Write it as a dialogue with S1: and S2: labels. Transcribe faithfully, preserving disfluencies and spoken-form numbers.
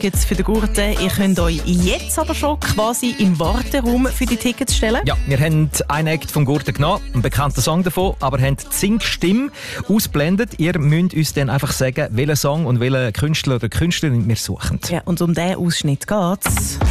S1: Tickets für den Gurten. Ihr könnt euch jetzt aber schon quasi im Warteraum für die Tickets stellen.
S2: Ja, wir haben einen Act vom Gurten genommen, einen bekannten Song davon, aber haben die Singstimme ausblendet. Ihr müsst uns dann einfach sagen, welchen Song und welchen Künstler oder Künstlerin wir suchen.
S1: Ja, und um diesen Ausschnitt geht's.